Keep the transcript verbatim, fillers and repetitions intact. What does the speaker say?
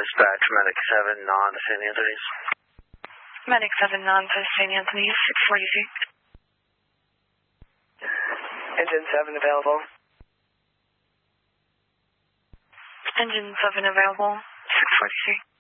Dispatch, Medic seven, non to Saint Anthony's. Medic seven, non to Saint Anthony's, six forty-three. Engine seven available. Engine seven available, six forty-three.